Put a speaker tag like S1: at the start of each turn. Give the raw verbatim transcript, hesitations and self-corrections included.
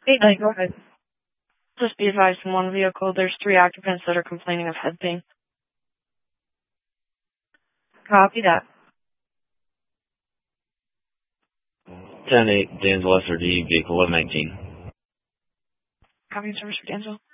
S1: eight nine, go ahead.
S2: Just be advised, in one vehicle, there's three occupants that are complaining of head pain.
S1: Copy that.
S3: ten eight, Danville S R D, vehicle one nineteen.
S2: Copy service for Danville.